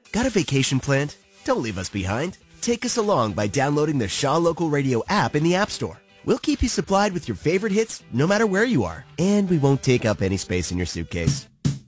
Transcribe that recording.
Got a vacation planned? Don't leave us behind. Take us along by downloading the Shaw Local Radio app in the App Store. We'll keep you supplied with your favorite hits no matter where you are, and we won't take up any space in your suitcase.